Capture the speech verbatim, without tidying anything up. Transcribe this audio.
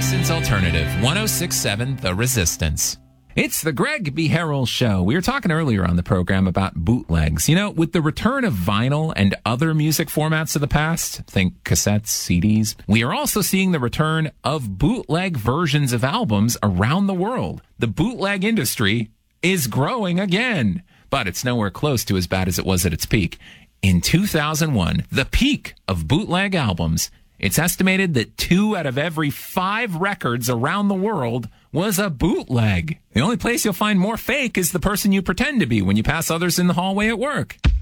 Austin's Alternative, one oh six point seven The Resistance. It's the Greg B. Harrell Show. We were talking earlier on the program about bootlegs. You know, with the return of vinyl and other music formats of the past, think cassettes, C Ds, we are also seeing the return of bootleg versions of albums around the world. The bootleg industry is growing again, but it's nowhere close to as bad as it was at its peak. In two thousand one, the peak of bootleg albums, it's estimated that two out of every five records around the world was a bootleg. The only place you'll find more fake is the person you pretend to be when you pass others in the hallway at work.